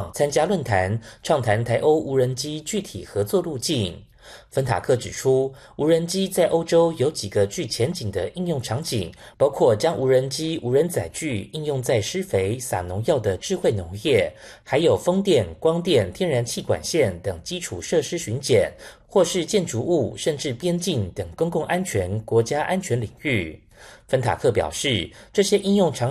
网参加论坛，畅谈台欧无人机具体合作路径。芬塔克指出，无人机在欧洲有几个具前景的应用场景，包括将无人机、无人载具应用在施肥、撒农药的智慧农业，还有风电、光电、天然气管线等基础设施巡检，或是建筑物，甚至边境等公共安全、国家安全领域。芬塔克表示，这些应用场